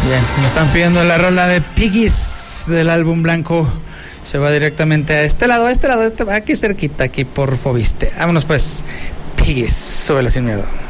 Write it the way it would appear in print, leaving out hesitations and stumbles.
Bien, si nos están pidiendo la rola de Piggies del álbum blanco, se va directamente a este lado, aquí cerquita, aquí por Fobiste. Vámonos pues, Piggies, súbelo sin miedo.